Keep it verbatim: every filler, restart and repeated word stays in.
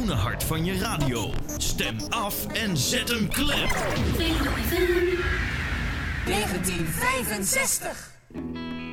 kanonenhart van je radio. Stem af en zet hem klem. negentien vijfenzestig